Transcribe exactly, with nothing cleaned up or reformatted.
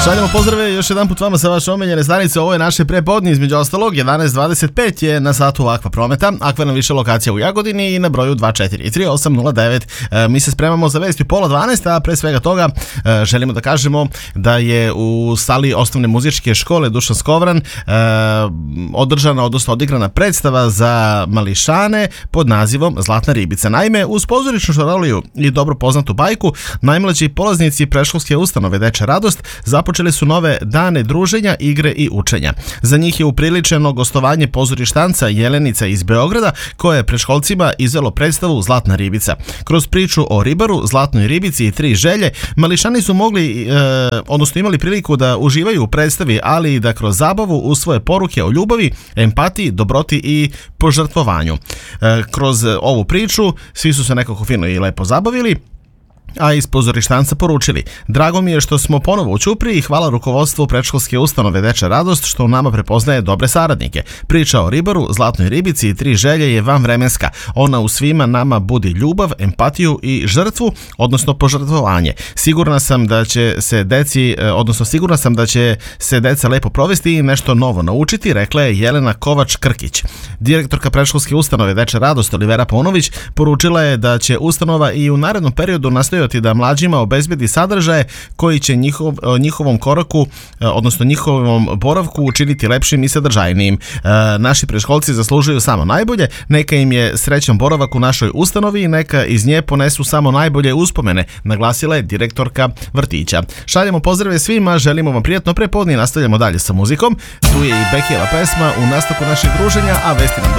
Šaljamo pozdrave još jedan put vama sa vaše omiljene stanice. Ovo je naše prepodne, između ostalog jedanaest dvadeset pet je na satu Akva Prometa. Akva nam više lokacija u Jagodini i na broju dva četiri tri osam nula devet. E, mi se spremamo za vesti u pola dvanaest, a pre svega toga e, želimo da kažemo da je u sali osnovne muzičke škole Dušan Skovran e, održana, odnosno odigrana predstava za mališane pod nazivom Zlatna ribica. Naime, uz pozorišnu šaroliju i dobro poznatu bajku, najmlađi polaznici predškolske ustanove Dečja radost započeli su nove dane druženja, igre i učenja. Za njih je upriličeno gostovanje pozorištanca Jelenica iz Beograda, koje je predškolcima izvelo predstavu Zlatna ribica. Kroz priču o ribaru, zlatnoj ribici i tri želje, mališani su mogli, e, odnosno imali priliku da uživaju u predstavi, ali i da kroz zabavu usvoje poruke o ljubavi, empatiji, dobroti i požrtvovanju. E, kroz ovu priču svi su se nekako fino i lepo zabavili, a iz pozorištanca poručili: drago mi je što smo ponovo u Ćupriji i hvala rukovodstvu predškolske ustanove Dečja radost što u nama prepoznaje dobre saradnike. Priča o ribaru, zlatnoj ribici i tri želje je vanvremenska. Ona u svima nama budi ljubav, empatiju i žrtvu, odnosno požrtvovanje. Sigurna sam da će se deci, odnosno sigurna sam da će se deca lepo provesti i nešto novo naučiti, rekla je Jelena Kovač-Krkić. Direktorka predškolske ustanove Dečja radost Olivera Paunović poručila je da će ustanova i u narednom periodu nastojati da mlađima obezbedi sadržaje koji će njihov, njihovom koraku, odnosno njihovom boravku učiniti lepšim i sadržajnijim. E, naši predškolci zaslužuju samo najbolje, neka im je srećan boravak u našoj ustanovi i neka iz nje ponesu samo najbolje uspomene, naglasila je direktorka vrtića. Šaljemo pozdrave svima, želimo vam prijatno prepodne i nastavljamo dalje sa muzikom. Tu je i Bekijeva pesma u nastavku našeg druženja, a vesti nam